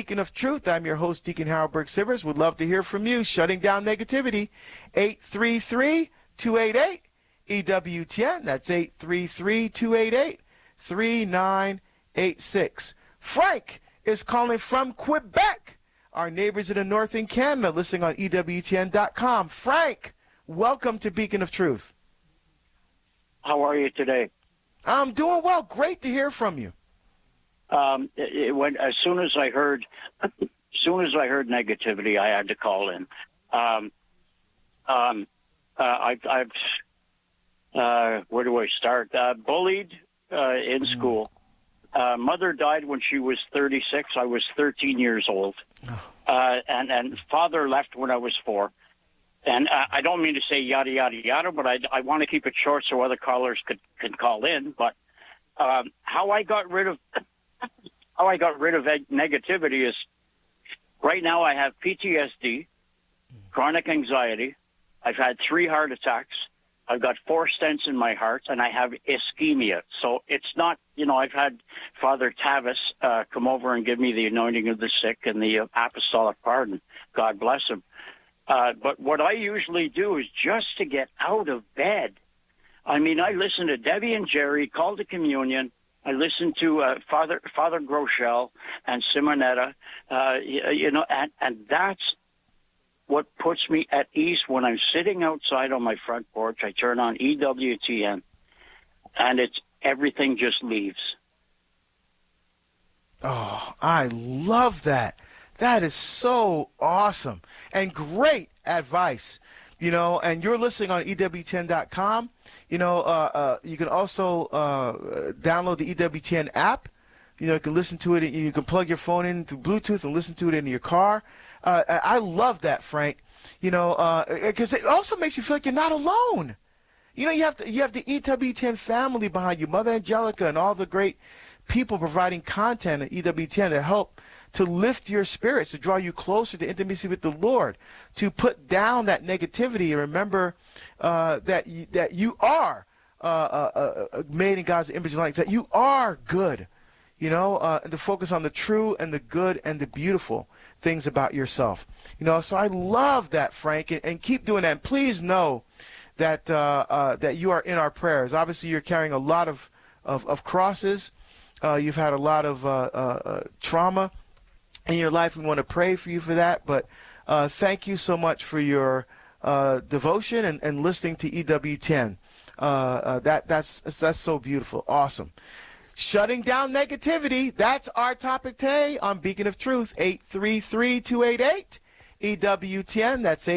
Beacon of Truth. I'm your host, Deacon Harold Burke-Sivers. Would love to hear from you. Shutting down negativity, 833-288-EWTN. That's 833-288-3986. Frank is calling from Quebec. Our neighbors in the north in Canada, listening on EWTN.com. Frank, welcome to Beacon of Truth. How are you today? I'm doing well. Great to hear from you. As soon as I heard negativity, I had to call in. Where do I start? Bullied in school. Mother died when she was 36. I was 13 years old. And father left when I was 4. And I don't mean to say yada, yada, yada, but I want to keep it short so other callers can call in. But how I got rid of negativity is right now I have PTSD, chronic anxiety. I've had 3 heart attacks. I've got 4 stents in my heart, and I have ischemia. So it's not, I've had Father Tavis come over and give me the anointing of the sick and the apostolic pardon. God bless him. But what I usually do is just to get out of bed. I mean, I listen to Debbie and Jerry, Call to Communion. I listen to Father Groeschel and Simonetta, and that's what puts me at ease when I'm sitting outside on my front porch. I turn on EWTN, and everything just leaves. Oh, I love that. That is so awesome and great advice. And you're listening on EWTN.com. You can also download the EWTN app. You can listen to it. You can plug your phone in through Bluetooth and listen to it in your car. I love that, Frank. Because it also makes you feel like you're not alone. You have the EWTN family behind you, Mother Angelica and all the great people providing content at EWTN to help to lift your spirits, to draw you closer to intimacy with the Lord, to put down that negativity and remember that you are made in God's image and likeness, that you are good, and to focus on the true and the good and the beautiful things about yourself. So I love that, Frank, and keep doing that. And please know that that you are in our prayers. Obviously, you're carrying a lot of crosses. You've had a lot of trauma in your life. We want to pray for you for that. But thank you so much for your devotion and listening to EWTN. That's so beautiful. Awesome. Shutting down negativity. That's our topic today on Beacon of Truth. 833-288-EWTN. That's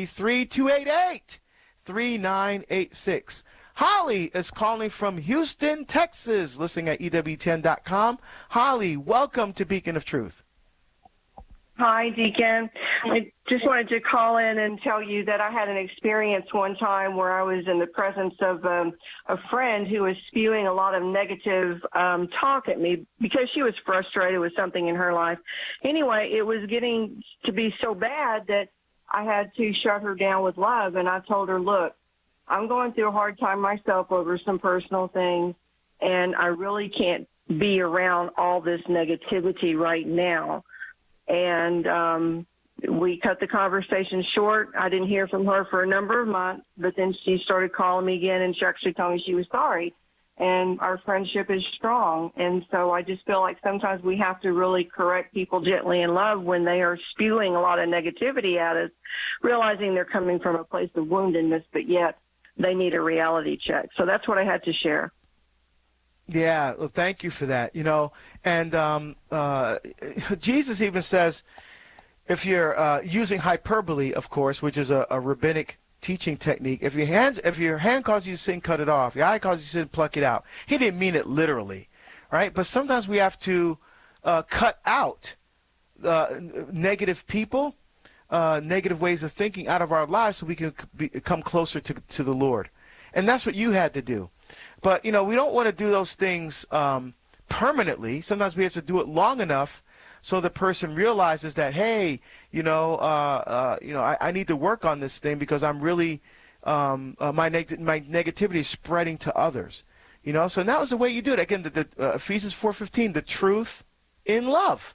833-288-3986. Holly is calling from Houston, Texas, listening at EWTN.com. Holly, welcome to Beacon of Truth. Hi, Deacon. I just wanted to call in and tell you that I had an experience one time where I was in the presence of a friend who was spewing a lot of negative talk at me because she was frustrated with something in her life. Anyway, it was getting to be so bad that I had to shut her down with love, and I told her, look, I'm going through a hard time myself over some personal things, and I really can't be around all this negativity right now. And we cut the conversation short. I didn't hear from her for a number of months, but then she started calling me again, and she actually told me she was sorry. And our friendship is strong. And so I just feel like sometimes we have to really correct people gently in love when they are spewing a lot of negativity at us, realizing they're coming from a place of woundedness, but yet they need a reality check. So that's what I had to share. Yeah, well, thank you for that. And Jesus even says, if you're using hyperbole, of course, which is a rabbinic teaching technique, if your hand causes you to sin, cut it off. Your eye causes you to sin, pluck it out. He didn't mean it literally, right? But sometimes we have to cut out negative people, negative ways of thinking out of our lives so we can come closer to the Lord. And that's what you had to do. But, we don't want to do those things permanently. Sometimes we have to do it long enough so the person realizes that, hey, I need to work on this thing because I'm really, my negativity is spreading to others. So that was the way you do it. Again, the Ephesians 4:15, the truth in love.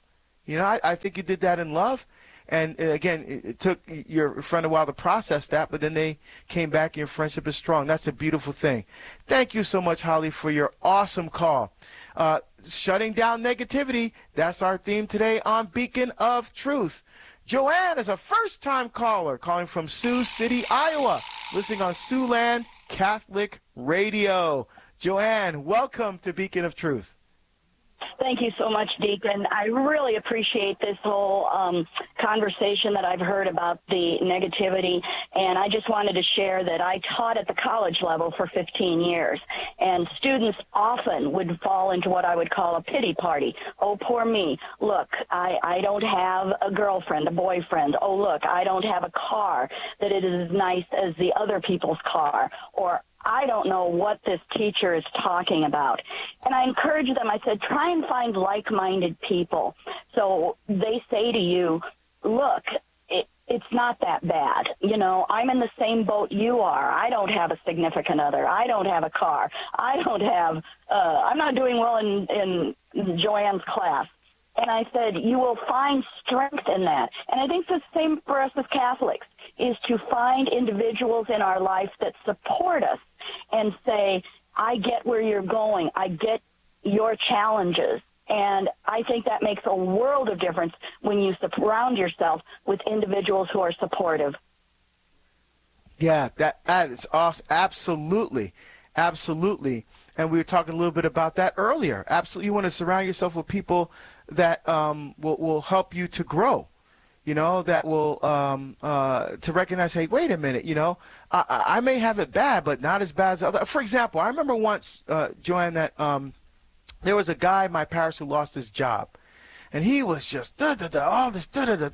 You know, I think you did that in love. And again, it took your friend a while to process that, but then they came back and your friendship is strong. That's a beautiful thing. Thank you so much, Holly, for your awesome call. Shutting down negativity, that's our theme today on Beacon of Truth. Joanne is a first-time caller calling from Sioux City, Iowa, listening on Siouxland Catholic Radio. Joanne, welcome to Beacon of Truth. Thank you so much, Deacon. I really appreciate this whole conversation that I've heard about the negativity, and I just wanted to share that I taught at the college level for 15 years, and students often would fall into what I would call a pity party. Oh, poor me. Look, I don't have a girlfriend, a boyfriend. Oh, look, I don't have a car that is as nice as the other people's car, or I don't know what this teacher is talking about. And I encourage them, I said, try and find like-minded people. So they say to you, look, it's not that bad. You know, I'm in the same boat you are. I don't have a significant other. I don't have a car. I don't have, I'm not doing well in Joanne's class. And I said, you will find strength in that. And I think the same for us as Catholics, is to find individuals in our life that support us and say, I get where you're going. I get your challenges. And I think that makes a world of difference when you surround yourself with individuals who are supportive. Yeah, that is awesome. Absolutely. Absolutely. And we were talking a little bit about that earlier. Absolutely. You want to surround yourself with people that will help you to grow. You know, that will to recognize, hey, wait a minute, you know, I may have it bad, but not as bad as other. For example, I remember once, Joanne, that there was a guy in my parish who lost his job, and he was just all this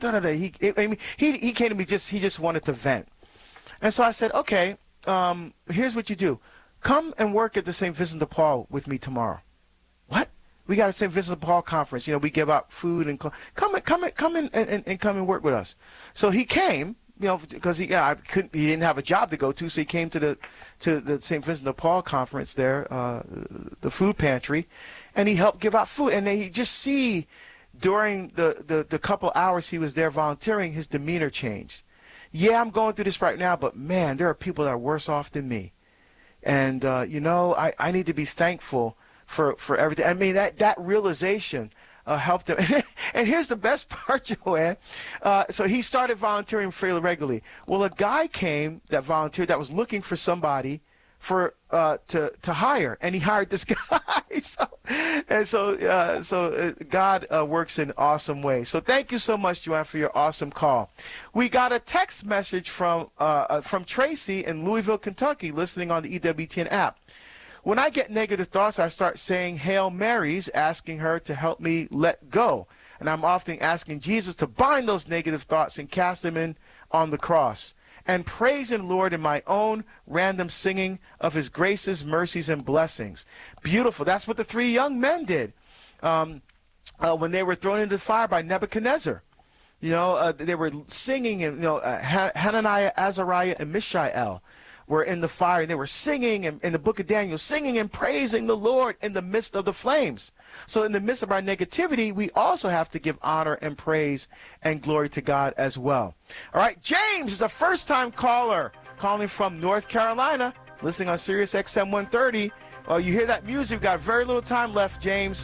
He came to me he just wanted to vent, and so I said, okay, here's what you do, come and work at the St. Vincent de Paul with me tomorrow. What? We got a St. Vincent de Paul conference. You know, we give out food and come and work with us. So he came, you know, because he didn't have a job to go to, so he came to the St. Vincent de Paul conference there, the food pantry, and he helped give out food. And then you just see during the couple hours he was there volunteering, his demeanor changed. Yeah, I'm going through this right now, but man, there are people that are worse off than me, and you know, I need to be thankful for everything. I mean, that realization helped him. And here's the best part, Joanne. So he started volunteering fairly regularly. Well, a guy came that volunteered that was looking for somebody to hire, and he hired this guy. So God works in awesome ways. So thank you so much, Joanne, for your awesome call. We got a text message from Tracy in Louisville, Kentucky, listening on the EWTN app. When I get negative thoughts, I start saying Hail Marys, asking her to help me let go. And I'm often asking Jesus to bind those negative thoughts and cast them in on the cross. And praising Lord in my own random singing of his graces, mercies, and blessings. Beautiful. That's what the three young men did when they were thrown into the fire by Nebuchadnezzar. You know, they were singing, and Hananiah, Azariah, and Mishael were in the fire, and they were singing in the book of Daniel, singing and praising the Lord in the midst of the flames. So in the midst of our negativity, we also have to give honor and praise and glory to God as well. All right, James is a first-time caller calling from North Carolina, listening on Sirius XM 130. Well, you hear that music. We've got very little time left, James.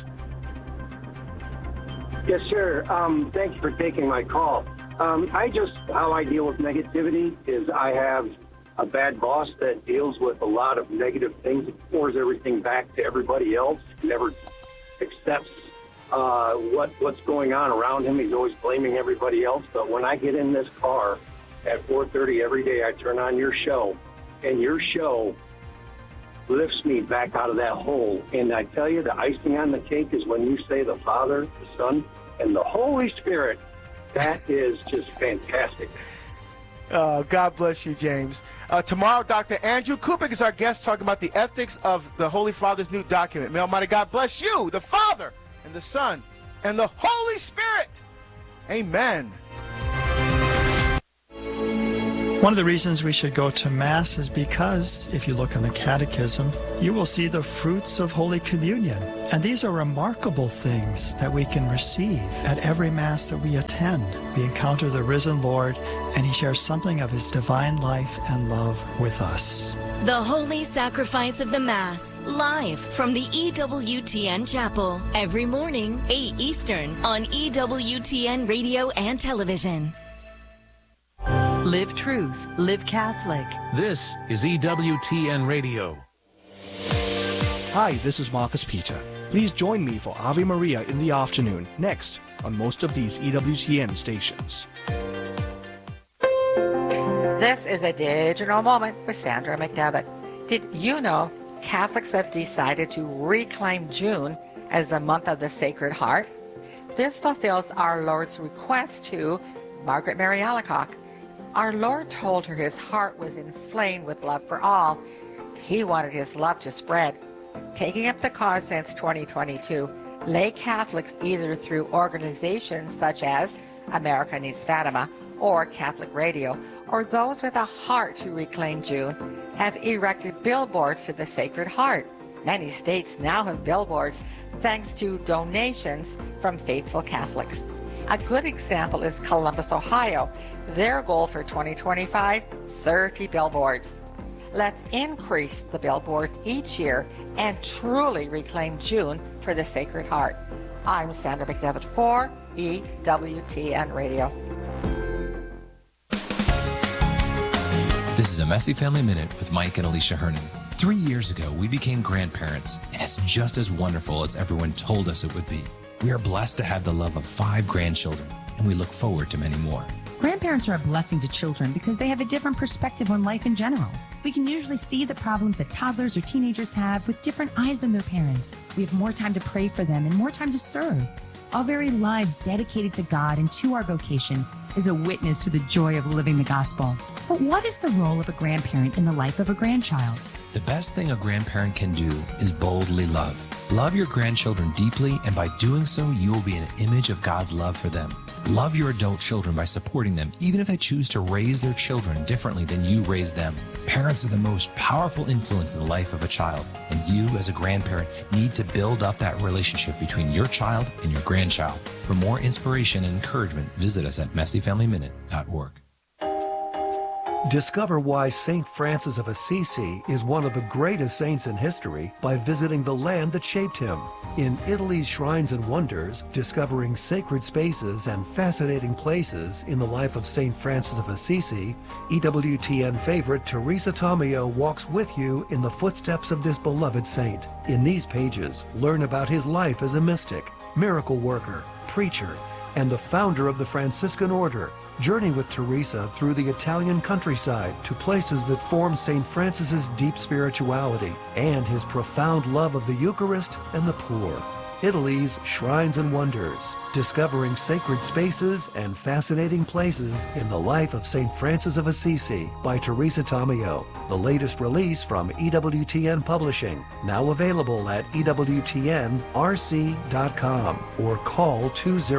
Yes, sir. Thank you for taking my call. How I deal with negativity is I have a bad boss that deals with a lot of negative things, pours everything back to everybody else, never accepts what's going on around him. He's always blaming everybody else. But when I get in this car at 4:30 every day, I turn on your show, and your show lifts me back out of that hole. And I tell you, the icing on the cake is when you say the Father, the Son, and the Holy Spirit. That is just fantastic. God bless you, James. Tomorrow, Dr. Andrew Kupik is our guest, talking about the ethics of the Holy Father's new document. May Almighty God bless you, the Father, and the Son, and the Holy Spirit. Amen. One of the reasons we should go to Mass is because, if you look in the Catechism, you will see the fruits of Holy Communion. And these are remarkable things that we can receive at every Mass that we attend. We encounter the risen Lord, and He shares something of His divine life and love with us. The Holy Sacrifice of the Mass, live from the EWTN Chapel, every morning, 8 Eastern, on EWTN Radio and Television. Live Truth, Live Catholic. This is EWTN Radio. Hi, this is Marcus Peter. Please join me for Ave Maria in the afternoon, next, on most of these EWTN stations. This is a digital moment with Sandra McDevitt. Did you know Catholics have decided to reclaim June as the month of the Sacred Heart? This fulfills our Lord's request to Margaret Mary Alacoque. Our Lord told her His heart was inflamed with love for all. He wanted His love to spread. Taking up the cause since 2022, lay Catholics, either through organizations such as America Needs Fatima or Catholic Radio, or those with a heart to reclaim June, have erected billboards to the Sacred Heart. Many states now have billboards thanks to donations from faithful Catholics. A good example is Columbus, Ohio. Their goal for 2025, 30 billboards. Let's increase the billboards each year and truly reclaim June for the Sacred Heart. I'm Sandra McDevitt for EWTN Radio. This is a Messy Family Minute with Mike and Alicia Hernan. 3 years ago, we became grandparents, and it's just as wonderful as everyone told us it would be. We are blessed to have the love of 5 grandchildren, and we look forward to many more. Grandparents are a blessing to children because they have a different perspective on life in general. We can usually see the problems that toddlers or teenagers have with different eyes than their parents. We have more time to pray for them and more time to serve. Our very lives dedicated to God and to our vocation is a witness to the joy of living the gospel. But what is the role of a grandparent in the life of a grandchild? The best thing a grandparent can do is boldly love. Love your grandchildren deeply, and by doing so, you will be an image of God's love for them. Love your adult children by supporting them, even if they choose to raise their children differently than you raised them. Parents are the most powerful influence in the life of a child, and you, as a grandparent, need to build up that relationship between your child and your grandchild. For more inspiration and encouragement, visit us at messyfamilyminute.org. Discover why St. Francis of Assisi is one of the greatest saints in history by visiting the land that shaped him. In Italy's Shrines and Wonders, discovering sacred spaces and fascinating places in the life of St. Francis of Assisi, EWTN favorite Teresa Tomeo walks with you in the footsteps of this beloved saint. In these pages, learn about his life as a mystic, miracle worker, preacher, and the founder of the Franciscan Order. Journey with Teresa through the Italian countryside to places that form St. Francis's deep spirituality and his profound love of the Eucharist and the poor. Italy's Shrines and Wonders, discovering sacred spaces and fascinating places in the life of St. Francis of Assisi by Teresa Tomeo. The latest release from EWTN Publishing, now available at EWTNRC.com or call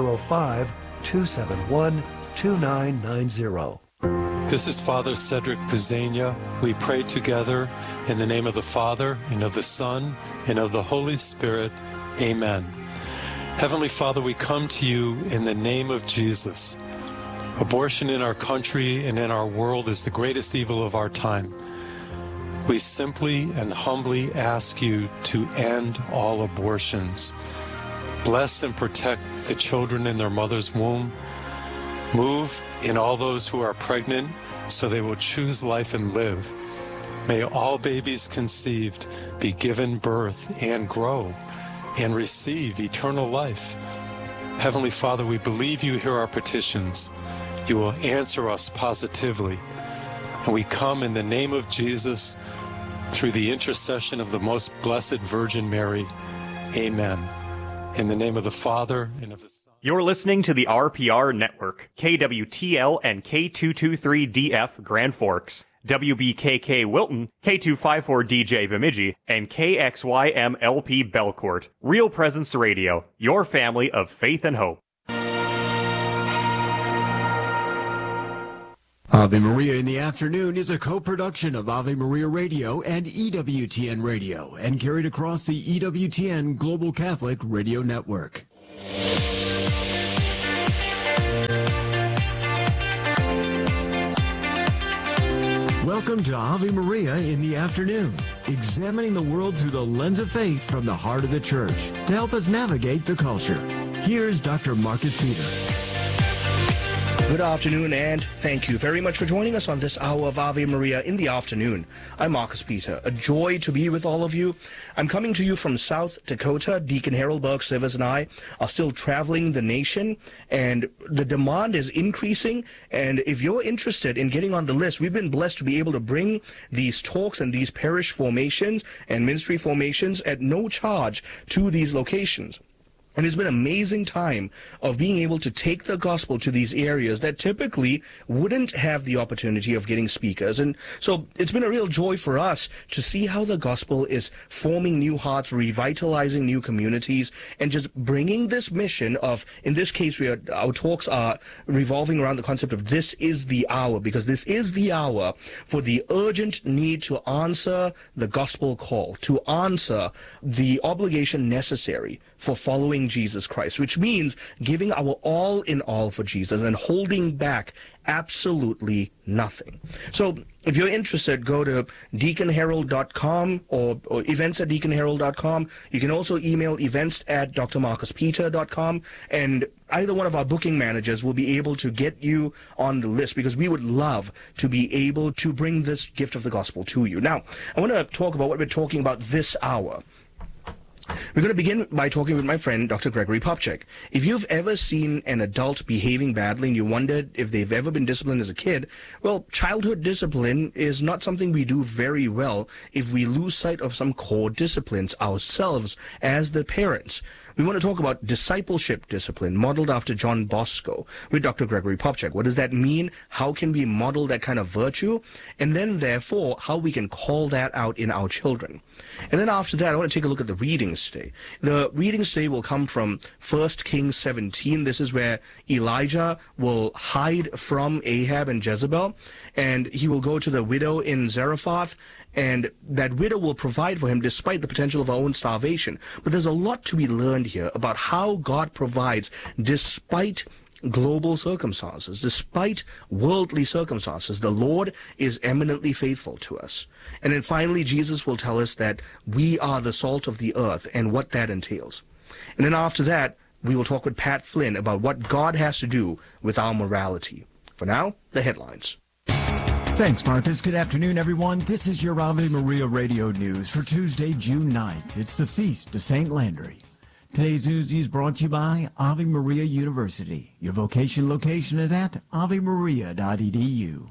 205-271-2990. This is Father Cedric Pizzania. We pray together in the name of the Father, and of the Son, and of the Holy Spirit. Amen. Heavenly Father, we come to you in the name of Jesus. Abortion in our country and in our world is the greatest evil of our time. We simply and humbly ask you to end all abortions. Bless and protect the children in their mother's womb. Move in all those who are pregnant so they will choose life and live. May all babies conceived be given birth and grow and receive eternal life. Heavenly Father, we believe you hear our petitions. You will answer us positively. And we come in the name of Jesus through the intercession of the most blessed Virgin Mary. Amen. In the name of the Father, and of the Son. You're listening to the RPR Network, KWTL and K223DF Grand Forks, WBKK Wilton, K254DJ Bemidji, and KXYMLP Belcourt. Real Presence Radio, your family of faith and hope. Ave Maria in the Afternoon is a co-production of Ave Maria Radio and EWTN Radio and carried across the EWTN Global Catholic Radio Network. Welcome to Ave Maria in the Afternoon, examining the world through the lens of faith from the heart of the Church to help us navigate the culture. Here's Dr. Marcus Peter. Good afternoon, and thank you very much for joining us on this hour of Ave Maria in the Afternoon. I'm Marcus Peter. A joy to be with all of you. I'm coming to you from South Dakota. Deacon Harold Burke-Sivers and I are still traveling the nation, and the demand is increasing. And if you're interested in getting on the list, we've been blessed to be able to bring these talks and these parish formations and ministry formations at no charge to these locations. And it's been an amazing time of being able to take the gospel to these areas that typically wouldn't have the opportunity of getting speakers. And so it's been a real joy for us to see how the gospel is forming new hearts, revitalizing new communities, and just bringing this mission of, in this case, our talks are revolving around the concept of this is the hour, because this is the hour for the urgent need to answer the gospel call, to answer the obligation necessary for following Jesus Christ, which means giving our all in all for Jesus and holding back absolutely nothing. So if you're interested, go to deaconharold.com or events at deaconharold.com. You can also email events at drmarcuspeter.com, and either one of our booking managers will be able to get you on the list, because we would love to be able to bring this gift of the gospel to you. Now, I want to talk about what we're talking about this hour. We're going to begin by talking with my friend, Dr. Gregory Popcak. If you've ever seen an adult behaving badly and you wondered if they've ever been disciplined as a kid, well, childhood discipline is not something we do very well if we lose sight of some core disciplines ourselves as the parents. We want to talk about discipleship discipline modeled after John Bosco with Dr. Gregory Popcak. What does that mean? How can we model that kind of virtue? And then, therefore, how we can call that out in our children. And then after that, I want to take a look at the readings today. The readings today will come from 1 Kings 17. This is where Elijah will hide from Ahab and Jezebel, and he will go to the widow in Zarephath, and that widow will provide for him despite the potential of her own starvation. But there's a lot to be learned here about how God provides despite global circumstances, despite worldly circumstances. The Lord is eminently faithful to us. And then finally, Jesus will tell us that we are the salt of the earth and what that entails. And then after that, we will talk with Pat Flynn about what God has to do with our morality. For now, the headlines. Thanks, Marcus. Good afternoon, everyone. This is your Ave Maria Radio News for Tuesday, June 9th. It's the Feast of St. Landry. Today's news is brought to you by Ave Maria University. Your vocation location is at avemaria.edu.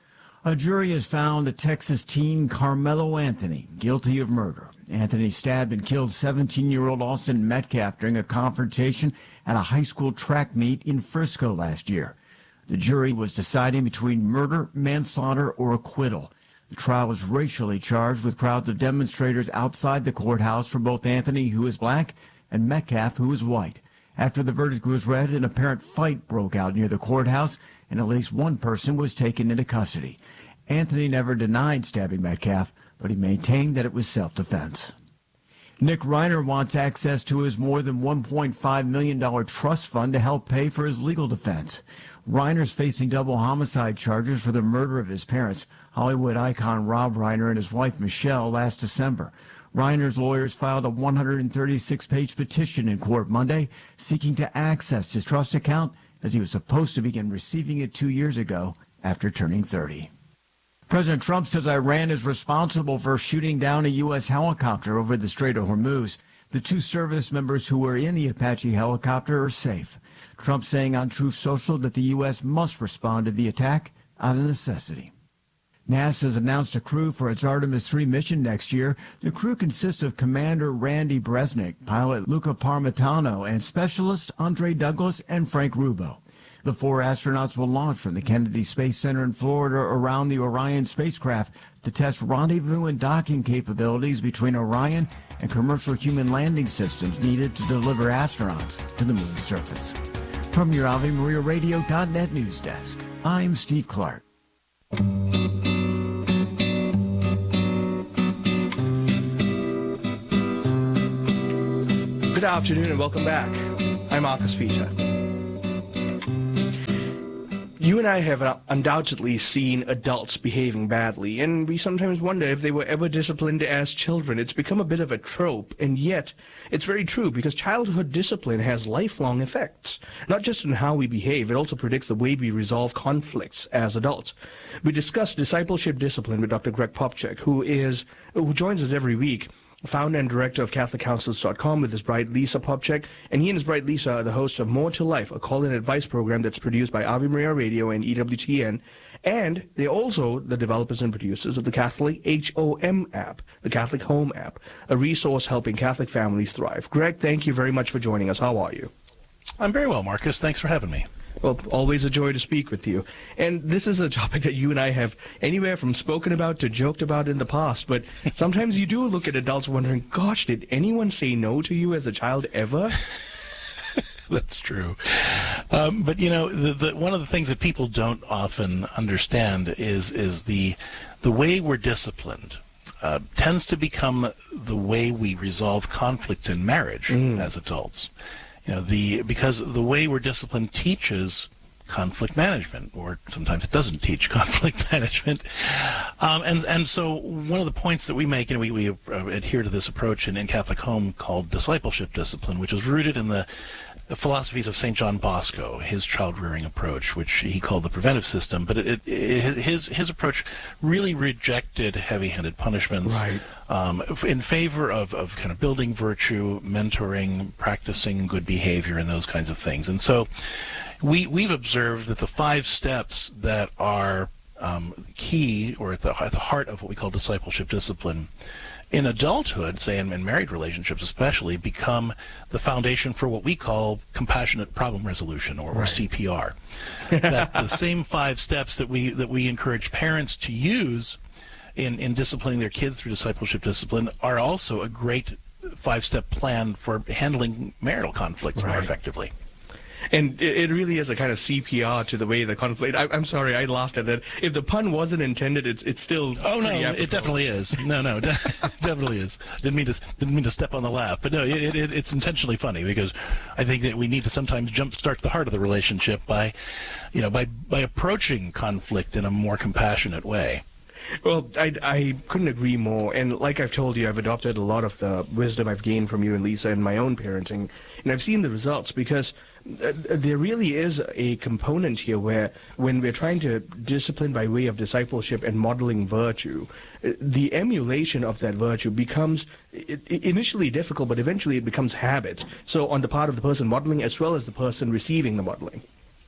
A jury has found the Texas teen Carmelo Anthony guilty of murder. Anthony stabbed and killed 17-year-old Austin Metcalf during a confrontation at a high school track meet in Frisco last year. The jury was deciding between murder, manslaughter, or acquittal. The trial was racially charged with crowds of demonstrators outside the courthouse for both Anthony, who is black, and Metcalf, who is white. After the verdict was read, an apparent fight broke out near the courthouse, and at least one person was taken into custody. Anthony never denied stabbing Metcalf, but he maintained that it was self-defense. Nick Reiner wants access to his more than $1.5 million trust fund to help pay for his legal defense. Reiner's facing double homicide charges for the murder of his parents, Hollywood icon Rob Reiner and his wife Michelle, last December. Reiner's lawyers filed a 136-page petition in court Monday seeking to access his trust account, as he was supposed to begin receiving it 2 years ago after turning 30. President Trump says Iran is responsible for shooting down a U.S. helicopter over the Strait of Hormuz. The two service members who were in the Apache helicopter are safe. Trump saying on Truth Social that the U.S. must respond to the attack out of necessity. NASA has announced a crew for its Artemis 3 mission next year. The crew consists of Commander Randy Bresnik, pilot Luca Parmitano, and specialists Andre Douglas and Frank Rubio. The 4 astronauts will launch from the Kennedy Space Center in Florida around the Orion spacecraft to test rendezvous and docking capabilities between Orion and commercial human landing systems needed to deliver astronauts to the moon's surface. From your AveMariaRadio.net news desk, I'm Steve Clark. Good afternoon and welcome back. I'm Marcus Peter. You and I have undoubtedly seen adults behaving badly, and we sometimes wonder if they were ever disciplined as children. It's become a bit of a trope, and yet it's very true, because childhood discipline has lifelong effects, not just in how we behave, it also predicts the way we resolve conflicts as adults. We discuss discipleship discipline with Dr. Greg Popcak, who joins us every week, founder and director of CatholicCounselors.com, with his bride Lisa Popcak, and he and his bride Lisa are the hosts of More to Life, a call-in advice program that's produced by Ave Maria Radio and EWTN, and they're also the developers and producers of the Catholic HOM app, the Catholic Home app, a resource helping Catholic families thrive. Greg, thank you very much for joining us. How are you? I'm very well, Marcus. Thanks for having me. Well, always a joy to speak with you. And this is a topic that you and I have anywhere from spoken about to joked about in the past. But sometimes you do look at adults wondering, gosh, did anyone say no to you as a child ever? That's true. But, you know, one of the things that people don't often understand is the way we're disciplined tends to become the way we resolve conflicts in marriage as adults. You know, because the way we're disciplined teaches conflict management, or sometimes it doesn't teach conflict management. And so one of the points that we make, and we adhere to this approach in Catholic Home called discipleship discipline, which is rooted in the philosophies of St. John Bosco, his child-rearing approach, which he called the preventive system. But his approach really rejected heavy-handed punishments, right, in favor of kind of building virtue, mentoring, practicing good behavior, and those kinds of things. And so we've observed that the 5 steps that are key, or at the heart of what we call discipleship discipline, in adulthood, say in married relationships especially, become the foundation for what we call compassionate problem resolution, or CPR. That the same 5 steps that we encourage parents to use in disciplining their kids through discipleship discipline are also a great 5-step plan for handling marital conflicts more effectively. And it really is a kind of CPR to the way the conflict. I'm sorry, I laughed at that. If the pun wasn't intended, it's still. Oh no, it definitely is. No, definitely is. Didn't mean to step on the laugh, but no, it's intentionally funny, because I think that we need to sometimes jumpstart the heart of the relationship by approaching conflict in a more compassionate way. Well, I couldn't agree more. And like I've told you, I've adopted a lot of the wisdom I've gained from you and Lisa in my own parenting, and I've seen the results, because there really is a component here where, when we're trying to discipline by way of discipleship and modeling virtue, the emulation of that virtue becomes initially difficult, but eventually it becomes habit. So on the part of the person modeling as well as the person receiving the modeling.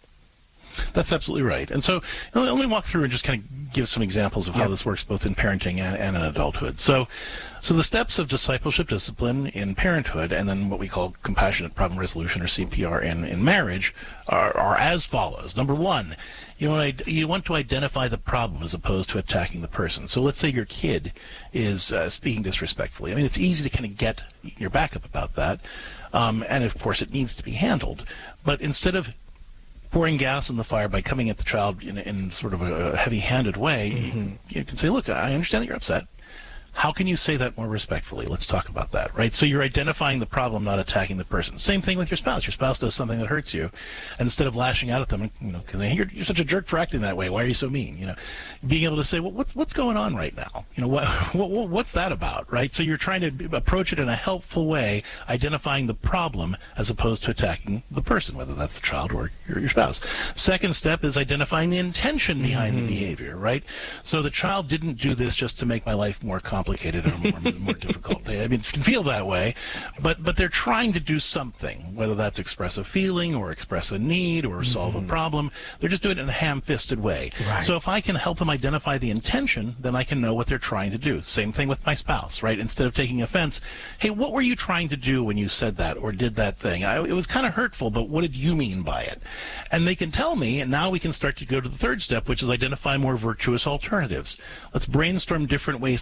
That's absolutely right. And so let me walk through and just kind of give some examples of how this works both in parenting and in adulthood. So the steps of discipleship discipline in parenthood, and then what we call compassionate problem resolution, or CPR, in marriage are as follows. Number 1, you want to identify the problem as opposed to attacking the person. So let's say your kid is speaking disrespectfully. I mean, it's easy to kind of get your back up about that. And of course it needs to be handled. But instead of pouring gas on the fire by coming at the child in sort of a heavy-handed way, you can say, look, I understand that you're upset. How can you say that more respectfully? Let's talk about that, right? So you're identifying the problem, not attacking the person. Same thing with your spouse. Your spouse does something that hurts you, and instead of lashing out at them, because you're such a jerk for acting that way. Why are you so mean? Being able to say, well, what's going on right now? What's that about, right? So you're trying to approach it in a helpful way, identifying the problem as opposed to attacking the person, whether that's the child or your spouse. Second step is identifying the intention behind the behavior, right? So the child didn't do this just to make my life more complicated or more difficult. It can feel that way, but they're trying to do something, whether that's express a feeling or express a need or solve a problem. They're just doing it in a ham-fisted way. Right. So if I can help them identify the intention, then I can know what they're trying to do. Same thing with my spouse, right? Instead of taking offense, hey, what were you trying to do when you said that or did that thing? It was kind of hurtful, but what did you mean by it? And they can tell me, and now we can start to go to the third step, which is identify more virtuous alternatives. Let's brainstorm different ways to handle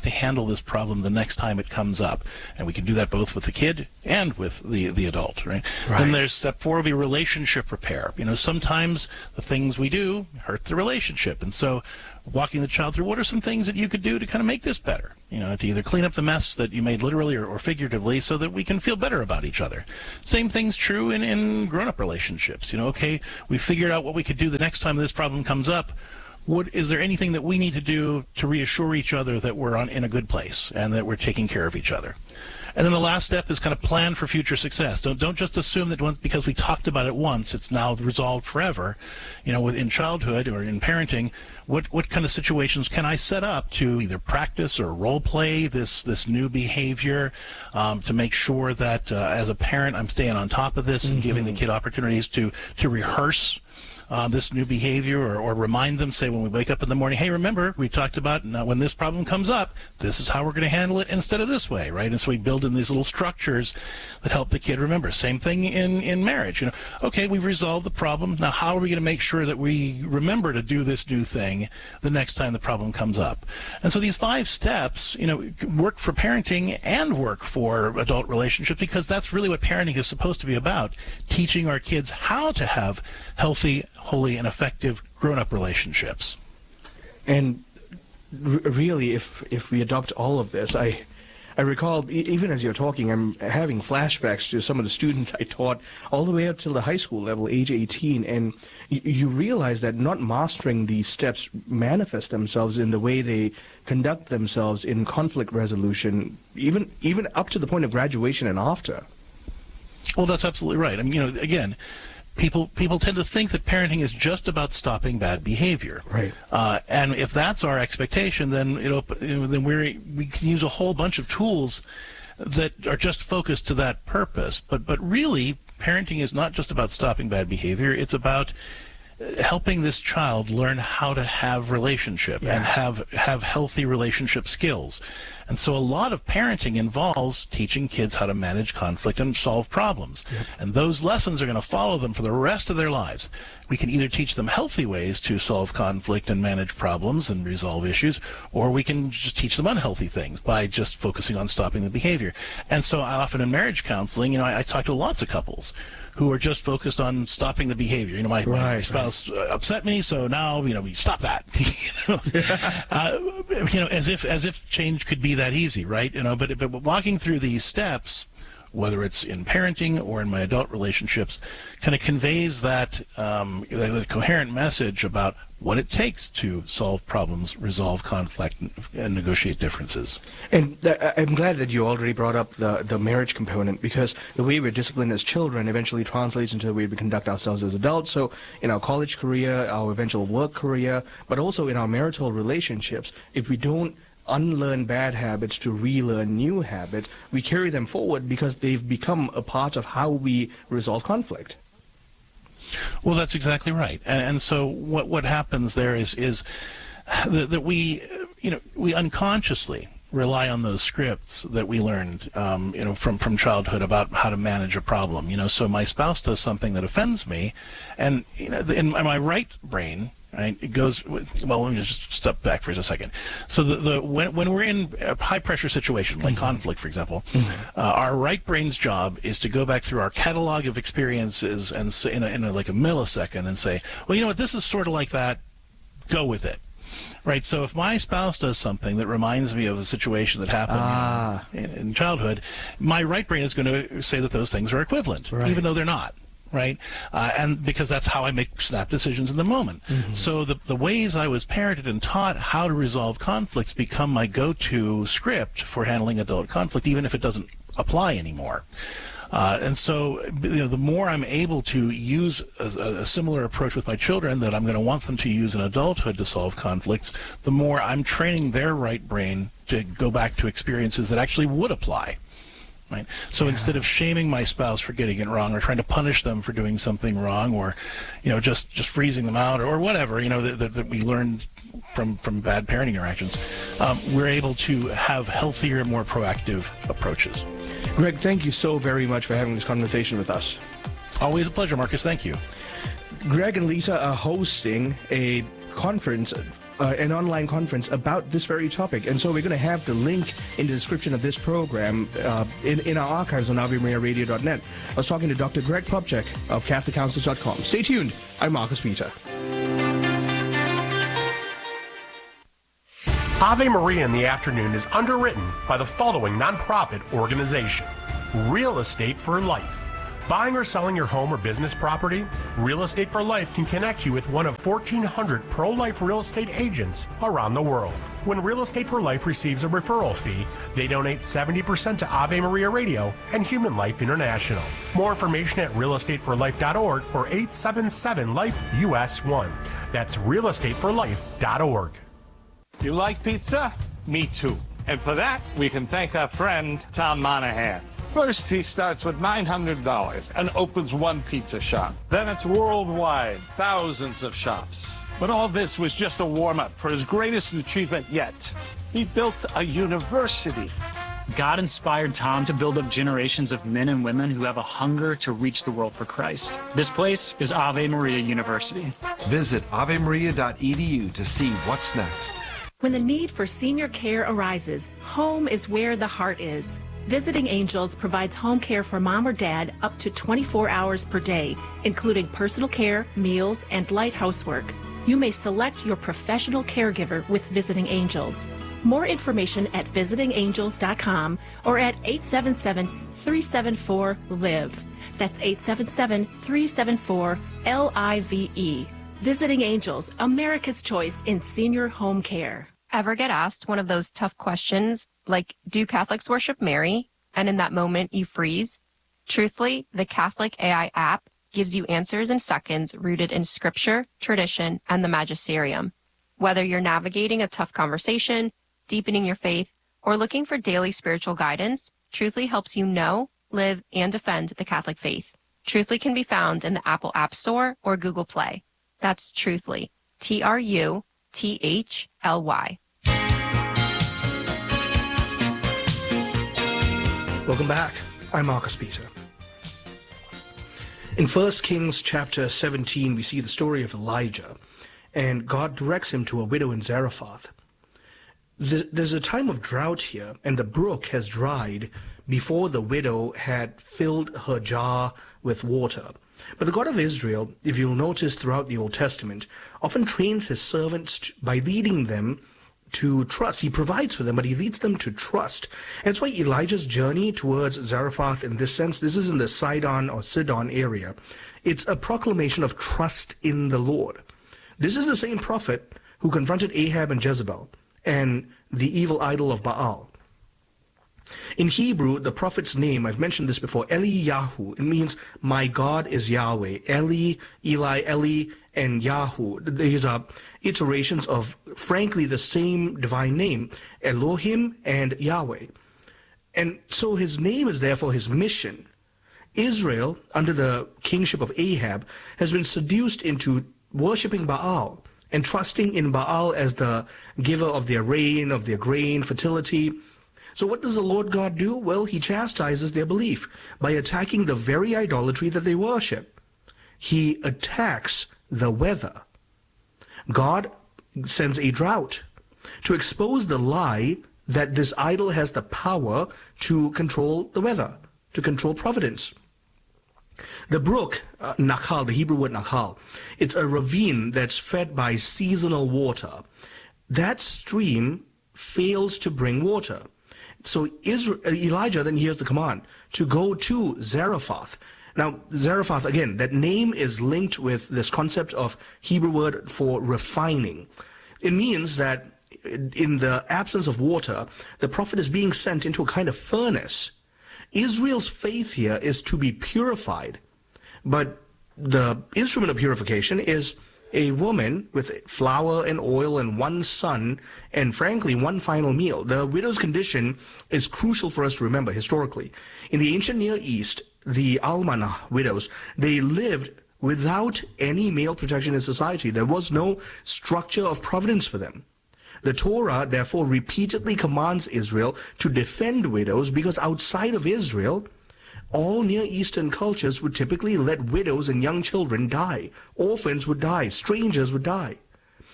this problem the next time it comes up. And we can do that both with the kid and with the adult, right? Then there's step 4 will be relationship repair. Sometimes the things we do hurt the relationship. And so walking the child through what are some things that you could do to kind of make this better, to either clean up the mess that you made literally or figuratively so that we can feel better about each other. Same thing's true in grown-up relationships. Okay, we figured out what we could do the next time this problem comes up. Is there anything that we need to do to reassure each other that we're in a good place and that we're taking care of each other? And then the last step is kind of plan for future success. Don't just assume that because we talked about it once, it's now resolved forever. In childhood or in parenting, what kind of situations can I set up to either practice or role play this new behavior to make sure that as a parent I'm staying on top of this and giving the kid opportunities to rehearse this new behavior or remind them, say when we wake up in the morning, hey, remember, we talked about when this problem comes up, this is how we're going to handle it instead of this way, right? And so we build in these little structures that help the kid remember. Same thing in marriage. Okay, we've resolved the problem. Now, how are we going to make sure that we remember to do this new thing the next time the problem comes up? And so these 5 steps, work for parenting and work for adult relationships because that's really what parenting is supposed to be about, teaching our kids how to have healthy, holy, and effective grown-up relationships. And really, if we adopt all of this, I recall, even as you're talking, I'm having flashbacks to some of the students I taught all the way up till the high school level, age 18, and you realize that not mastering these steps manifest themselves in the way they conduct themselves in conflict resolution, even up to the point of graduation and after. Well, that's absolutely right. I mean, again, people tend to think that parenting is just about stopping bad behavior. Right. And if that's our expectation, then then we can use a whole bunch of tools that are just focused to that purpose. But really, parenting is not just about stopping bad behavior. It's about helping this child learn how to have relationship and have healthy relationship skills. And so a lot of parenting involves teaching kids how to manage conflict and solve problems. Yep. And those lessons are going to follow them for the rest of their lives. We can either teach them healthy ways to solve conflict and manage problems and resolve issues, or we can just teach them unhealthy things by just focusing on stopping the behavior. And so I often in marriage counseling, I talk to lots of couples who are just focused on stopping the behavior. My spouse upset me, so now we stop that. As if change could be that easy, right? But walking through these steps, whether it's in parenting or in my adult relationships, kind of conveys that coherent message about what it takes to solve problems, resolve conflict, and negotiate differences. And I'm glad that you already brought up the marriage component, because the way we're disciplined as children eventually translates into the way we conduct ourselves as adults. So in our college career, our eventual work career, but also in our marital relationships, if we don't unlearn bad habits to relearn new habits, we carry them forward because they've become a part of how we resolve conflict. Well, that's exactly right. And so what happens there is that we unconsciously rely on those scripts that we learned, from childhood about how to manage a problem. So my spouse does something that offends me, and in my right brain, right, it goes. Well, let me just step back for a second. So when we're in a high pressure situation like conflict, for example, our right brain's job is to go back through our catalog of experiences and say, in like a millisecond, and say, well, you know what, this is sort of like that. Go with it. Right, so if my spouse does something that reminds me of a situation that happened in childhood, my right brain is going to say that those things are equivalent, even though they're not. Right, and because that's how I make snap decisions in the moment. So the ways I was parented and taught how to resolve conflicts become my go-to script for handling adult conflict, even if it doesn't apply anymore. And so, the more I'm able to use a similar approach with my children that I'm going to want them to use in adulthood to solve conflicts, the more I'm training their right brain to go back to experiences that actually would apply. Right. So instead of shaming my spouse for getting it wrong, or trying to punish them for doing something wrong, or just freezing them out, or whatever that we learned from bad parenting interactions, we're able to have healthier, more proactive approaches. Greg, thank you so very much for having this conversation with us. Always a pleasure, Marcus. Thank you. Greg and Lisa are hosting a conference an online conference about this very topic. And so we're going to have the link in the description of this program in our archives on AveMariaRadio.net. I was talking to Dr. Greg Popcak of CatholicCounselors.com. Stay tuned. I'm Marcus Peter. Ave Maria in the Afternoon is underwritten by the following nonprofit organization: Real Estate for Life. Buying or selling your home or business property? Real Estate for Life can connect you with one of 1,400 pro-life real estate agents around the world. When Real Estate for Life receives a referral fee, they donate 70% to Ave Maria Radio and Human Life International. More information at realestateforlife.org or 877-LIFE-US1. That's realestateforlife.org. You like pizza? Me too. And for that, we can thank our friend, Tom Monahan. First, he starts with $900 and opens one pizza shop. Then it's worldwide, thousands of shops. But all this was just a warm-up for his greatest achievement yet. He built a university. God inspired Tom to build up generations of men and women who have a hunger to reach the world for Christ. This place is Ave Maria University. Visit avemaria.edu to see what's next. When the need for senior care arises, home is where the heart is. Visiting Angels provides home care for mom or dad up to 24 hours per day, including personal care, meals, and light housework. You may select your professional caregiver with Visiting Angels. More information at visitingangels.com or at 877-374-LIVE. That's 877-374-LIVE. Visiting Angels, America's choice in senior home care. Ever get asked one of those tough questions, like, do Catholics worship Mary? And in that moment, you freeze? Truthfully, the Catholic AI app gives you answers in seconds rooted in scripture, tradition, and the magisterium. Whether you're navigating a tough conversation, deepening your faith, or looking for daily spiritual guidance, Truthfully helps you know, live, and defend the Catholic faith. Truthfully can be found in the Apple App Store or Google Play. That's Truthfully, Truthly. Welcome back. I'm Marcus Peter. In 1 Kings chapter 17, we see the story of Elijah, and God directs him to a widow in Zarephath. There's a time of drought here, and the brook has dried before the widow had filled her jar with water. But the God of Israel, if you'll notice throughout the Old Testament, often trains his servants by leading them to trust. He provides for them, but he leads them to trust. And that's why Elijah's journey towards Zarephath, in this sense, this is in the Sidon or Sidon area. It's a proclamation of trust in the Lord. This is the same prophet who confronted Ahab and Jezebel and the evil idol of Baal. In Hebrew, the prophet's name, I've mentioned this before, Eliyahu. It means, my God is Yahweh. Eli, Eli, and Yahu. These are iterations of, frankly, the same divine name, Elohim and Yahweh. And so his name is therefore his mission. Israel, under the kingship of Ahab, has been seduced into worshipping Baal and trusting in Baal as the giver of their rain, of their grain, fertility. So what does the Lord God do? Well, he chastises their belief by attacking the very idolatry that they worship. He attacks the weather. God sends a drought to expose the lie that this idol has the power to control the weather, to control providence. The brook, Nakhal, the Hebrew word Nakhal, it's a ravine that's fed by seasonal water. That stream fails to bring water. So Elijah then hears the command to go to Zarephath. Now, Zarephath, again, that name is linked with this concept of Hebrew word for refining. It means that in the absence of water, the prophet is being sent into a kind of furnace. Israel's faith here is to be purified, but the instrument of purification is a woman with flour and oil and one son and, frankly, one final meal. The widow's condition is crucial for us to remember historically. In the ancient Near East, the almanah widows, they lived without any male protection in society. There was no structure of providence for them. The Torah, therefore, repeatedly commands Israel to defend widows because outside of Israel, all Near Eastern cultures would typically let widows and young children die. Orphans would die. Strangers would die.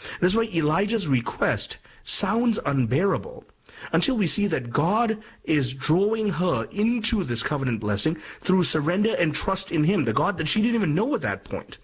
That's why Elijah's request sounds unbearable until we see that God is drawing her into this covenant blessing through surrender and trust in him, the God that she didn't even know at that point.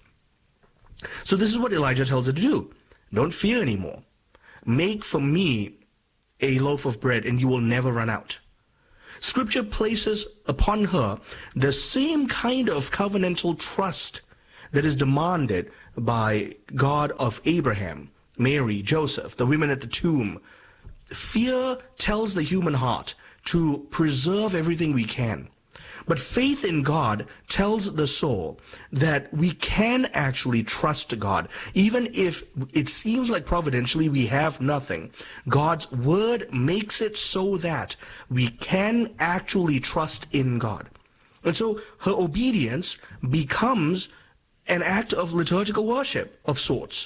So this is what Elijah tells her to do. Don't fear anymore. Make for me a loaf of bread and you will never run out. Scripture places upon her the same kind of covenantal trust that is demanded by God of Abraham, Mary, Joseph, the women at the tomb. Fear tells the human heart to preserve everything we can. But faith in God tells the soul that we can actually trust God. Even if it seems like providentially we have nothing, God's word makes it so that we can actually trust in God. And so her obedience becomes an act of liturgical worship of sorts.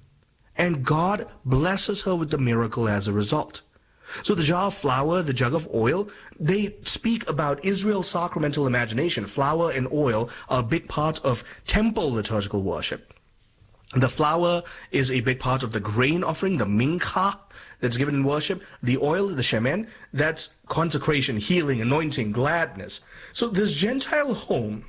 And God blesses her with the miracle as a result. So the jar of flour, the jug of oil, they speak about Israel's sacramental imagination. Flour and oil are a big part of temple liturgical worship. The flour is a big part of the grain offering, the mincha, that's given in worship. The oil, the shemen, that's consecration, healing, anointing, gladness. So this Gentile home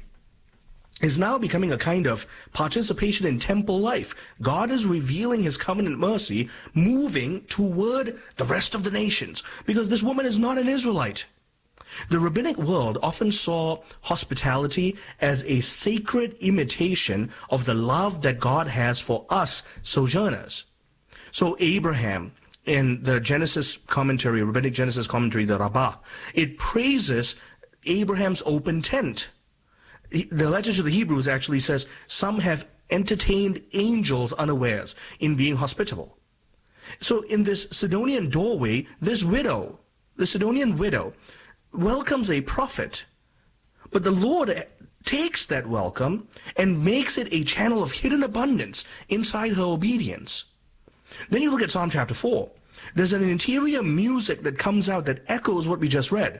is now becoming a kind of participation in temple life. God is revealing his covenant mercy, moving toward the rest of the nations, because this woman is not an Israelite. The rabbinic world often saw hospitality as a sacred imitation of the love that God has for us sojourners. So Abraham, in the Genesis commentary, rabbinic Genesis commentary, the Rabbah, it praises Abraham's open tent. The letter to the Hebrews actually says, some have entertained angels unawares in being hospitable. So in this Sidonian doorway, this widow, the Sidonian widow, welcomes a prophet. But the Lord takes that welcome and makes it a channel of hidden abundance inside her obedience. Then you look at Psalm chapter 4. There's an interior music that comes out that echoes what we just read.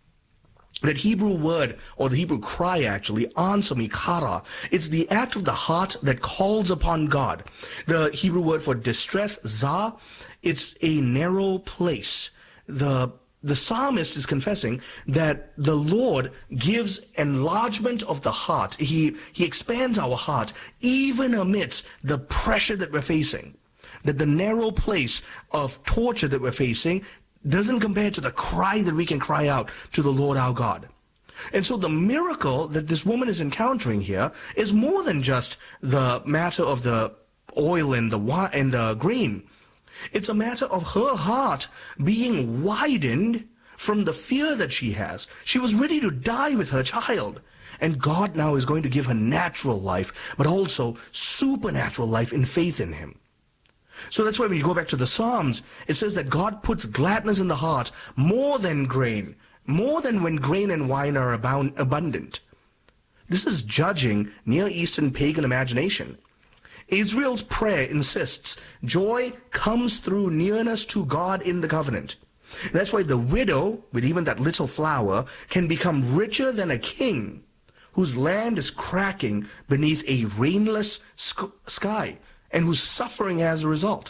That Hebrew word, or the Hebrew cry actually, answer me, kara. It's the act of the heart that calls upon God. The Hebrew word for distress, za, it's a narrow place. The psalmist is confessing that the Lord gives enlargement of the heart. He expands our heart even amidst the pressure that we're facing. That the narrow place of torture that we're facing doesn't compare to the cry that we can cry out to the Lord our God. And so the miracle that this woman is encountering here is more than just the matter of the oil and the wine and the grain. It's a matter of her heart being widened from the fear that she has. She was ready to die with her child. And God now is going to give her natural life, but also supernatural life in faith in him. So that's why when you go back to the Psalms, it says that God puts gladness in the heart more than grain, more than when grain and wine are abundant. This is judging Near Eastern pagan imagination. Israel's prayer insists joy comes through nearness to God in the covenant. And that's why the widow, with even that little flour, can become richer than a king whose land is cracking beneath a rainless sky, and who's suffering as a result.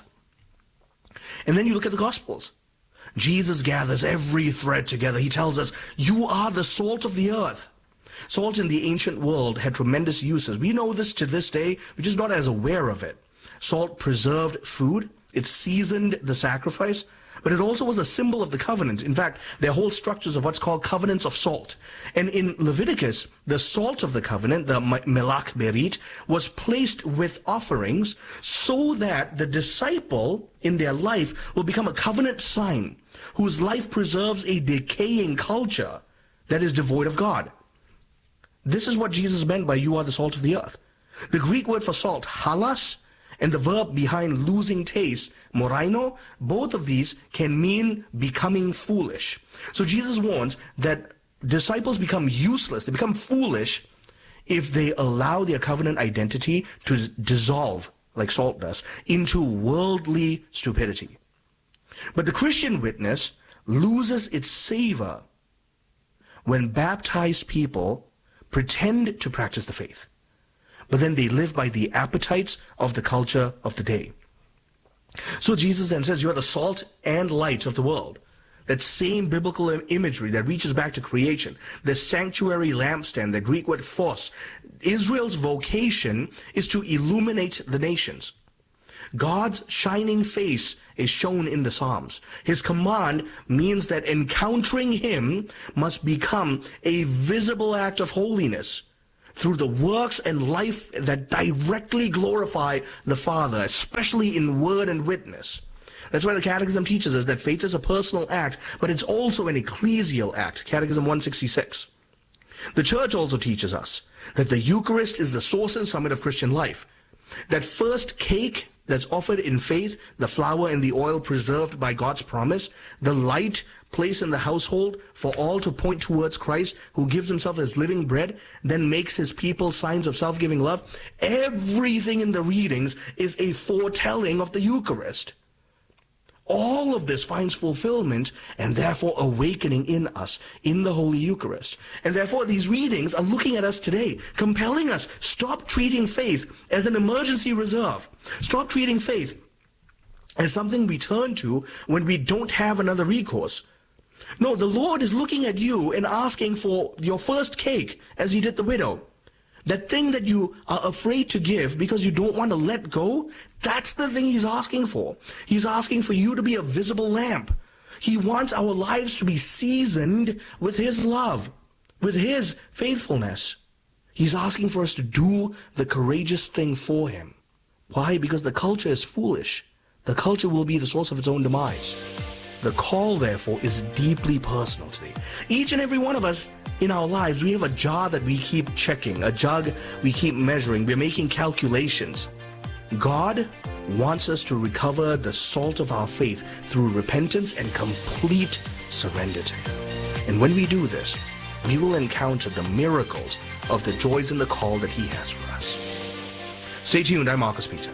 And then you look at the Gospels. Jesus gathers every thread together. He tells us, you are the salt of the earth. Salt in the ancient world had tremendous uses. We know this to this day. We're just not as aware of it. Salt preserved food. It seasoned the sacrifice. But it also was a symbol of the covenant. In fact, there are whole structures of what's called covenants of salt. And in Leviticus, the salt of the covenant, the melach berit, was placed with offerings so that the disciple in their life will become a covenant sign whose life preserves a decaying culture that is devoid of God. This is what Jesus meant by you are the salt of the earth. The Greek word for salt, halas, and the verb behind losing taste, moraino, both of these can mean becoming foolish. So Jesus warns that disciples become useless, they become foolish if they allow their covenant identity to dissolve, like salt does, into worldly stupidity. But the Christian witness loses its savor when baptized people pretend to practice the faith, but then they live by the appetites of the culture of the day. So Jesus then says, you are the salt and light of the world. That same biblical imagery that reaches back to creation. The sanctuary lampstand, the Greek word phos. Israel's vocation is to illuminate the nations. God's shining face is shown in the Psalms. His command means that encountering him must become a visible act of holiness through the works and life that directly glorify the Father, especially in word and witness. That's why the Catechism teaches us that faith is a personal act, but it's also an ecclesial act. Catechism 166. The Church also teaches us that the Eucharist is the source and summit of Christian life. That first cake that's offered in faith, the flour and the oil preserved by God's promise, the light placed in the household for all to point towards Christ, who gives himself as living bread, then makes his people signs of self-giving love. Everything in the readings is a foretelling of the Eucharist. All of this finds fulfillment and therefore awakening in us in the Holy Eucharist. And therefore these readings are looking at us today, compelling us, stop treating faith as an emergency reserve. Stop treating faith as something we turn to when we don't have another recourse. No, the Lord is looking at you and asking for your first cake as he did the widow. That thing that you are afraid to give because you don't want to let go, that's the thing he's asking for. He's asking for you to be a visible lamp. He wants our lives to be seasoned with his love, with his faithfulness. He's asking for us to do the courageous thing for him. Why? Because the culture is foolish. The culture will be the source of its own demise. The call, therefore, is deeply personal today. Each and every one of us in our lives, we have a jar that we keep checking, a jug we keep measuring. We're making calculations. God wants us to recover the salt of our faith through repentance and complete surrender to him. And when we do this, we will encounter the miracles of the joys and the call that he has for us. Stay tuned. I'm Marcus Peter.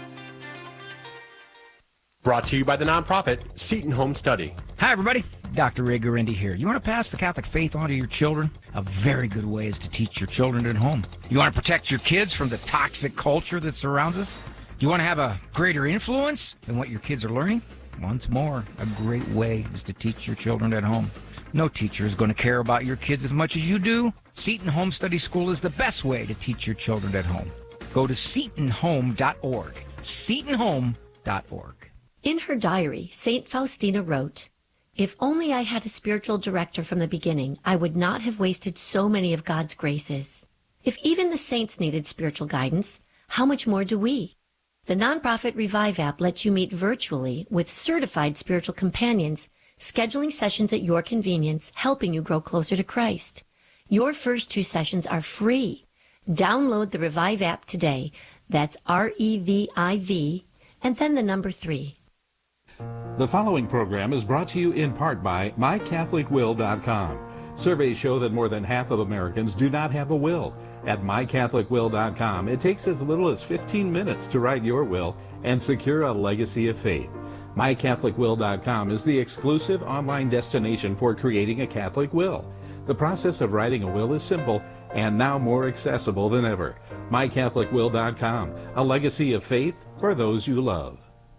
Brought to you by the nonprofit Seton Home Study. Hi, everybody. Dr. Ray Guarendi here. You want to pass the Catholic faith on to your children? A very good way is to teach your children at home. You want to protect your kids from the toxic culture that surrounds us? Do you want to have a greater influence than what your kids are learning? Once more, a great way is to teach your children at home. No teacher is going to care about your kids as much as you do. Seton Home Study School is the best way to teach your children at home. Go to setonhome.org. setonhome.org. In her diary, St. Faustina wrote, "If only I had a spiritual director from the beginning, I would not have wasted so many of God's graces. If even the saints needed spiritual guidance, how much more do we?" The nonprofit Revive app lets you meet virtually with certified spiritual companions, scheduling sessions at your convenience, helping you grow closer to Christ. Your first 2 sessions are free. Download the Revive app today. That's REVIV, and then the number 3. The following program is brought to you in part by MyCatholicWill.com. Surveys show that more than half of Americans do not have a will. At MyCatholicWill.com, it takes as little as 15 minutes to write your will and secure a legacy of faith. MyCatholicWill.com is the exclusive online destination for creating a Catholic will. The process of writing a will is simple and now more accessible than ever. MyCatholicWill.com, a legacy of faith for those you love.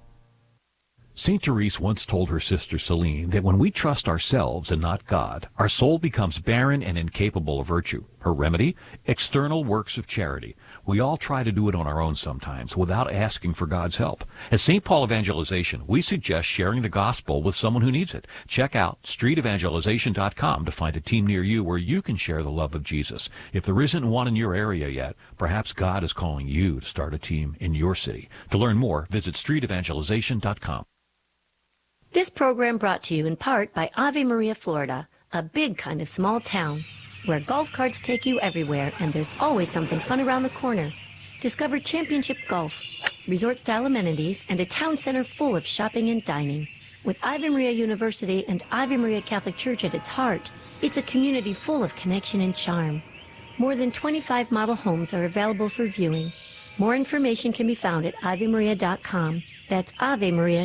St. Therese once told her sister Celine that when we trust ourselves and not God, our soul becomes barren and incapable of virtue. Her remedy? External works of charity. We all try to do it on our own sometimes without asking for God's help. At St. Paul Evangelization, we suggest sharing the gospel with someone who needs it. Check out streetevangelization.com to find a team near you where you can share the love of Jesus. If there isn't one in your area yet, perhaps God is calling you to start a team in your city. To learn more, visit streetevangelization.com. This program brought to you in part by Ave Maria, Florida, a big kind of small town where golf carts take you everywhere and there's always something fun around the corner. Discover championship golf, resort-style amenities, and a town center full of shopping and dining. With Ave Maria University and Ave Maria Catholic Church at its heart, it's a community full of connection and charm. More than 25 model homes are available for viewing. More information can be found at AveMaria.com. That's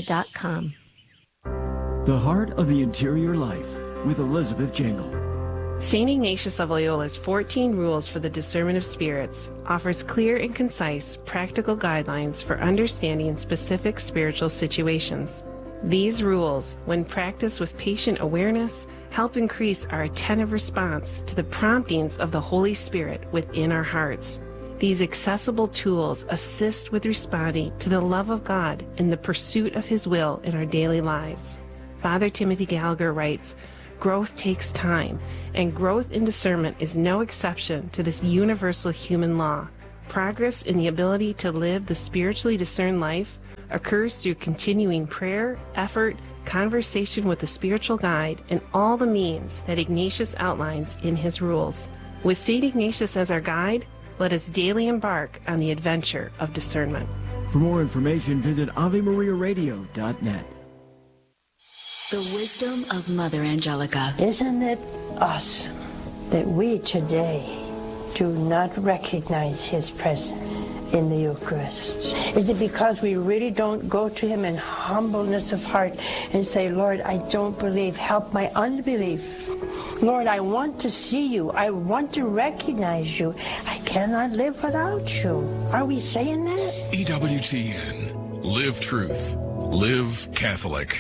AveMaria.com. The Heart of the Interior Life with Elizabeth Jangle. St. Ignatius of Loyola's 14 Rules for the Discernment of Spirits offers clear and concise practical guidelines for understanding specific spiritual situations. These rules, when practiced with patient awareness, help increase our attentive response to the promptings of the Holy Spirit within our hearts. These accessible tools assist with responding to the love of God in the pursuit of His will in our daily lives. Father Timothy Gallagher writes, "Growth takes time, and growth in discernment is no exception to this universal human law. Progress in the ability to live the spiritually discerned life occurs through continuing prayer, effort, conversation with the spiritual guide, and all the means that Ignatius outlines in his rules. With St. Ignatius as our guide, let us daily embark on the adventure of discernment." For more information, visit AveMariaRadio.net. The wisdom of Mother Angelica. Isn't it awesome that we today do not recognize His presence in the Eucharist? Is it because we really don't go to Him in humbleness of heart and say, "Lord, I don't believe, help my unbelief. Lord, I want to see you. I want to recognize you. I cannot live without you." Are we saying that? EWTN. Live truth. Live Catholic.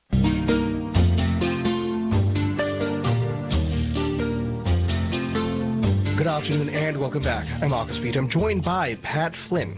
Good afternoon and welcome back. I'm Marcus Peter. I'm joined by Pat Flynn.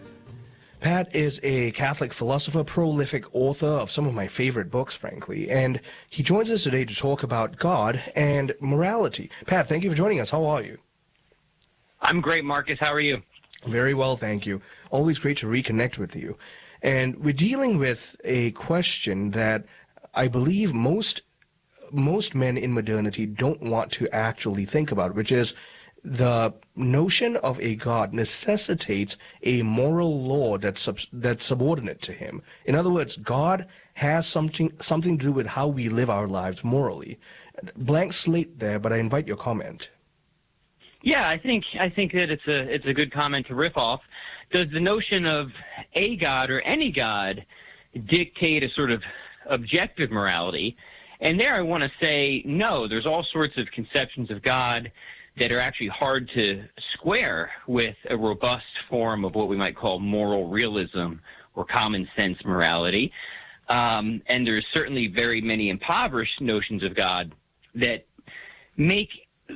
Pat is a Catholic philosopher, prolific author of some of my favorite books, frankly, and he joins us today to talk about God and morality. Pat, thank you for joining us. How are you? I'm great, Marcus. How are you? Very well, thank you. Always great to reconnect with you. And we're dealing with a question that I believe most men in modernity don't want to actually think about, which is the notion of a God necessitates a moral law that's subordinate to him. In other words, God has something to do with how we live our lives morally. Blank slate there, but I invite your comment. Yeah, I think that it's a good comment to riff off. Does the notion of a God or any God dictate a sort of objective morality? And there I want to say no. There's all sorts of conceptions of God that are actually hard to square with a robust form of what we might call moral realism or common sense morality. And there's certainly very many impoverished notions of God that make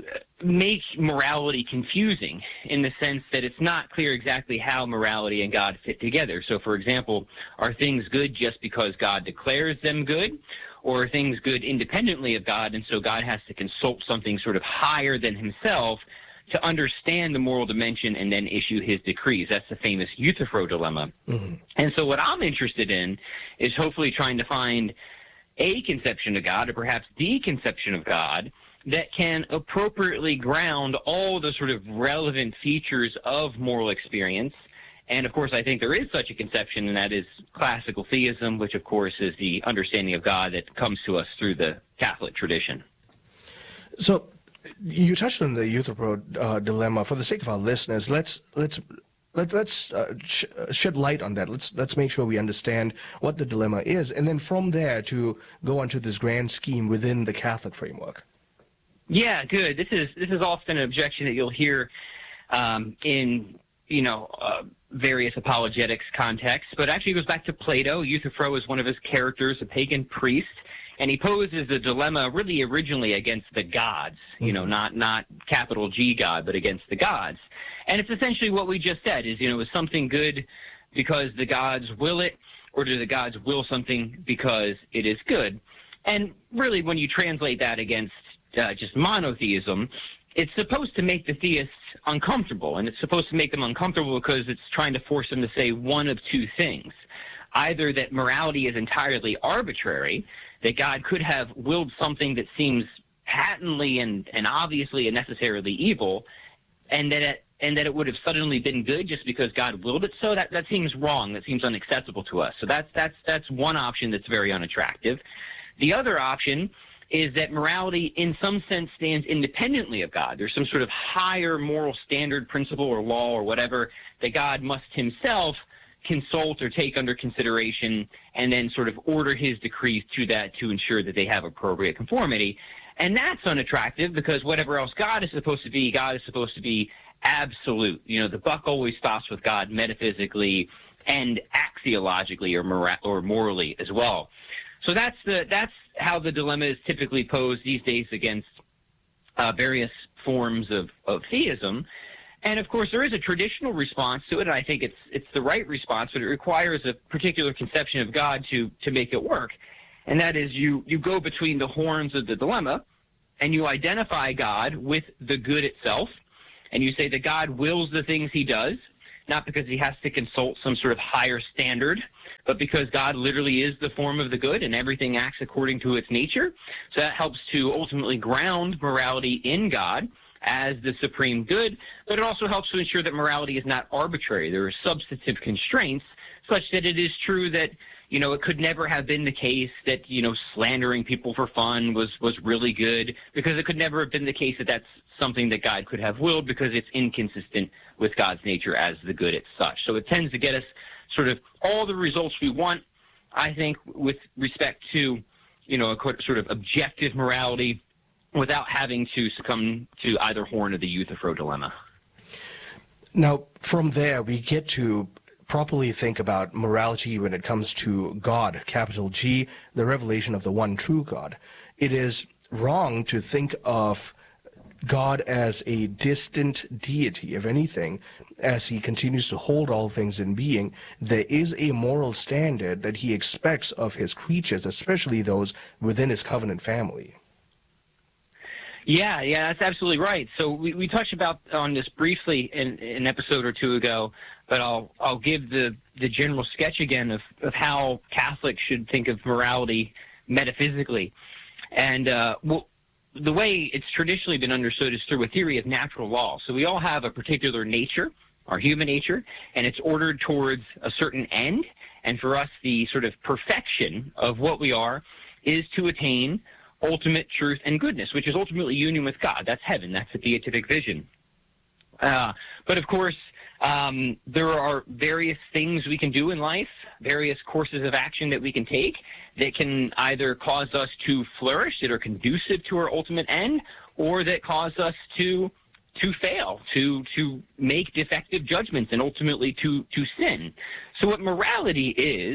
morality confusing in the sense that it's not clear exactly how morality and God fit together. So, for example, are things good just because God declares them good? Or are things good independently of God, and so God has to consult something sort of higher than himself to understand the moral dimension and then issue his decrees? That's the famous Euthyphro dilemma. Mm-hmm. And so what I'm interested in is hopefully trying to find a conception of God, or perhaps the conception of God, that can appropriately ground all the sort of relevant features of moral experience. And, of course, I think there is such a conception, and that is classical theism, which, of course, is the understanding of God that comes to us through the Catholic tradition. So you touched on the Euthyphro dilemma. For the sake of our listeners, let's shed light on that. Let's make sure we understand what the dilemma is, and then from there to go on to this grand scheme within the Catholic framework. Yeah, good. This is often an objection that you'll hear in various apologetics contexts, but actually it goes back to Plato. Euthyphro is one of his characters, a pagan priest, and he poses the dilemma really originally against the gods, not capital G God, but against the gods. And it's essentially what we just said is, is something good because the gods will it, or do the gods will something because it is good? And really, when you translate that against just monotheism, it's supposed to make the theists uncomfortable, and it's supposed to make them uncomfortable because it's trying to force them to say one of two things. Either that morality is entirely arbitrary, that God could have willed something that seems patently and obviously and necessarily evil, and that it would have suddenly been good just because God willed it so. That seems wrong. That seems unacceptable to us. So that's one option that's very unattractive. The other option is that morality in some sense stands independently of God. There's some sort of higher moral standard, principle, or law or whatever that God must himself consult or take under consideration and then sort of order his decrees to that to ensure that they have appropriate conformity. And that's unattractive because whatever else God is supposed to be absolute. You know, the buck always stops with God metaphysically and axiologically or morally as well. So that's how the dilemma is typically posed these days against various forms of theism. And of course, there is a traditional response to it, and I think it's the right response, but it requires a particular conception of God to make it work. And that is you go between the horns of the dilemma, and you identify God with the good itself, and you say that God wills the things he does, not because he has to consult some sort of higher standard, but because God literally is the form of the good and everything acts according to its nature. So that helps to ultimately ground morality in God as the supreme good, but it also helps to ensure that morality is not arbitrary. There are substantive constraints such that it is true that, you know, it could never have been the case that, you know, slandering people for fun was really good, because it could never have been the case that that's something that God could have willed, because it's inconsistent with God's nature as the good as such. So it tends to get us sort of all the results we want, I think, with respect to, you know, a sort of objective morality without having to succumb to either horn of the Euthyphro dilemma. Now, from there, we get to properly think about morality when it comes to God, capital G, the revelation of the one true God. It is wrong to think of God as a distant deity. If anything, as he continues to hold all things in being, there is a moral standard that he expects of his creatures, especially those within his covenant family. Yeah, that's absolutely right. So we touched on this briefly in an episode or two ago, but I'll give the general sketch again of how Catholics should think of morality metaphysically. And the way it's traditionally been understood is through a theory of natural law. So we all have a particular nature, our human nature, and it's ordered towards a certain end. And for us, the sort of perfection of what we are is to attain ultimate truth and goodness, which is ultimately union with God. That's heaven. That's the beatific vision. But of course, there are various things we can do in life, various courses of action that we can take that can either cause us to flourish, that are conducive to our ultimate end, or that cause us to fail, to make defective judgments, and ultimately to sin. So what morality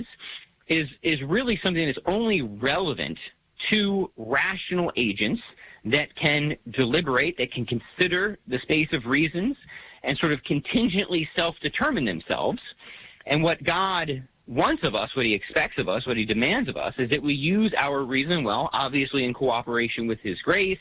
is really something that's only relevant to rational agents that can deliberate, that can consider the space of reasons and sort of contingently self-determine themselves. And what God wants of us, what he expects of us, what he demands of us, is that we use our reason well, obviously in cooperation with his grace,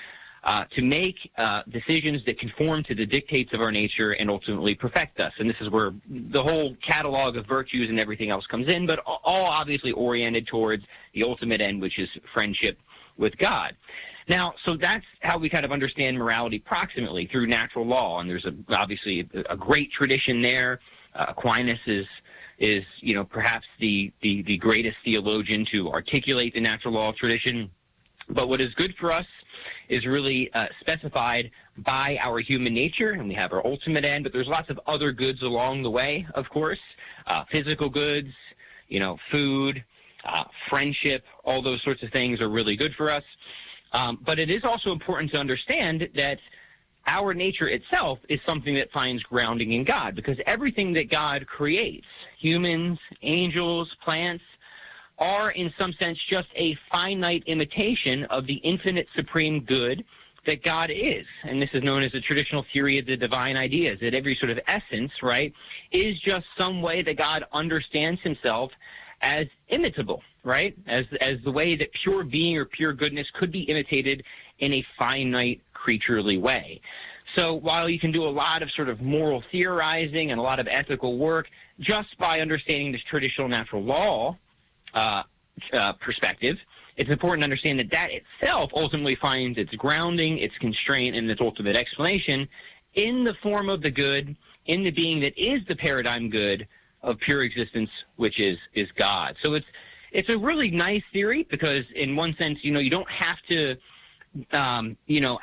to make decisions that conform to the dictates of our nature and ultimately perfect us. And this is where the whole catalog of virtues and everything else comes in, but all obviously oriented towards the ultimate end, which is friendship with God. Now, so that's how we kind of understand morality proximately, through natural law. And there's obviously a great tradition there. Aquinas is you know, perhaps the greatest theologian to articulate the natural law tradition. But what is good for us is really specified by our human nature, and we have our ultimate end, but there's lots of other goods along the way, of course, physical goods, you know, food, friendship, all those sorts of things are really good for us. But it is also important to understand that our nature itself is something that finds grounding in God, because everything that God creates, humans, angels, plants, are in some sense just a finite imitation of the infinite supreme good that God is. And this is known as the traditional theory of the divine ideas, that every sort of essence, right, is just some way that God understands himself as imitable, right, as the way that pure being or pure goodness could be imitated in a finite creaturely way. So while you can do a lot of sort of moral theorizing and a lot of ethical work just by understanding this traditional natural law perspective, it's important to understand that that itself ultimately finds its grounding, its constraint, and its ultimate explanation in the form of the good, in the being that is the paradigm good of pure existence, which is God. So it's a really nice theory, because in one sense, you know, you don't have to you know,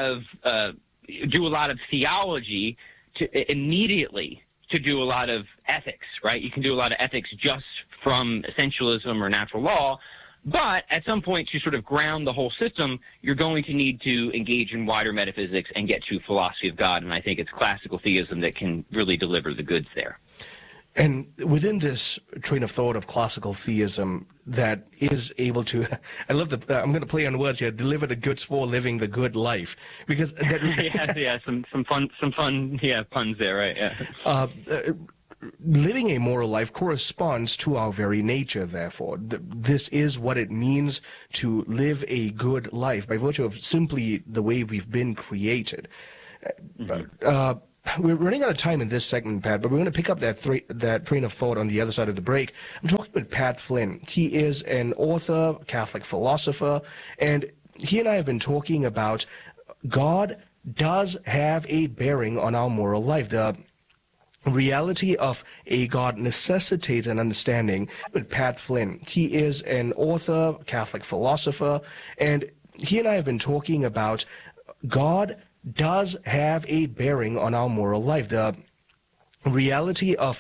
do a lot of theology to immediately to do a lot of ethics, right? You can do a lot of ethics just from essentialism or natural law, But at some point, to sort of ground the whole system, you're going to need to engage in wider metaphysics and get to philosophy of God. And I think it's classical theism that can really deliver the goods there. And within this train of thought of classical theism that is able to, I love the, I'm going to play on words here, deliver the goods for living the good life. Because that, some fun, puns there, right? Yeah. Living a moral life corresponds to our very nature, therefore. This is what it means to live a good life by virtue of simply the way we've been created. Mm-hmm. We're running out of time in this segment, Pat, but we're going to pick up that train of thought on the other side of the break. I'm talking with Pat Flynn. He is an author, Catholic philosopher, and he and I have been talking about God does have a bearing on our moral life. The reality of a God necessitates an understanding. With Pat Flynn, he is an author, Catholic philosopher, and he and I have been talking about God does have a bearing on our moral life. The reality of